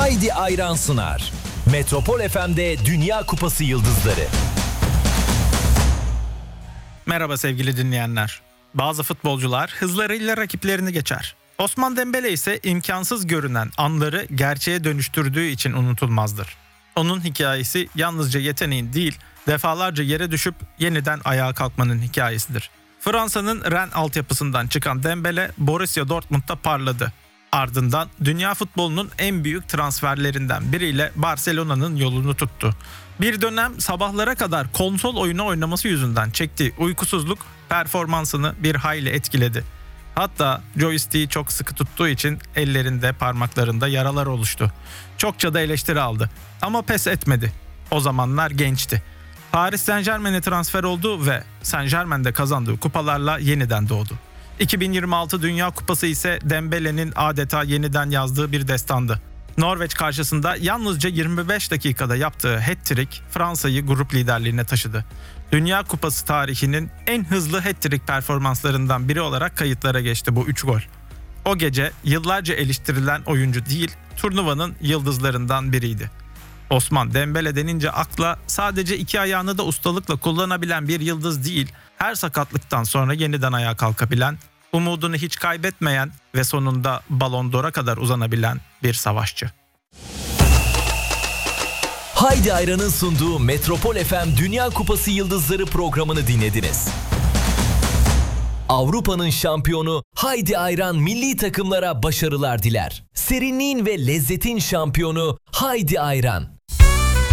Haydi Ayran sunar. Metropol FM'de Dünya Kupası yıldızları. Merhaba sevgili dinleyenler. Bazı futbolcular hızlarıyla rakiplerini geçer. Osman Dembele ise imkansız görünen anları gerçeğe dönüştürdüğü için unutulmazdır. Onun hikayesi yalnızca yeteneğin değil, defalarca yere düşüp yeniden ayağa kalkmanın hikayesidir. Fransa'nın Rennes altyapısından çıkan Dembele, Borussia Dortmund'da parladı. Ardından dünya futbolunun en büyük transferlerinden biriyle Barcelona'nın yolunu tuttu. Bir dönem sabahlara kadar konsol oyunu oynaması yüzünden çektiği uykusuzluk performansını bir hayli etkiledi. Hatta joystick'i çok sıkı tuttuğu için ellerinde, parmaklarında yaralar oluştu. Çokça da eleştiri aldı ama pes etmedi. O zamanlar gençti. Paris Saint-Germain'e transfer oldu ve Saint-Germain'de kazandığı kupalarla yeniden doğdu. 2026 Dünya Kupası ise Dembele'nin adeta yeniden yazdığı bir destandı. Norveç karşısında yalnızca 25 dakikada yaptığı hat-trick Fransa'yı grup liderliğine taşıdı. Dünya Kupası tarihinin en hızlı hat-trick performanslarından biri olarak kayıtlara geçti bu 3 gol. O gece yıllarca eleştirilen oyuncu değil, turnuvanın yıldızlarından biriydi. Osman Dembele denince akla sadece iki ayağını da ustalıkla kullanabilen bir yıldız değil, her sakatlıktan sonra yeniden ayağa kalkabilen, umudunu hiç kaybetmeyen ve sonunda Ballon d'Or'a kadar uzanabilen bir savaşçı. Haydi Ayran'ın sunduğu Metropol FM Dünya Kupası Yıldızları programını dinlediniz. Avrupa'nın şampiyonu Haydi Ayran milli takımlara başarılar diler. Serinliğin ve lezzetin şampiyonu Haydi Ayran.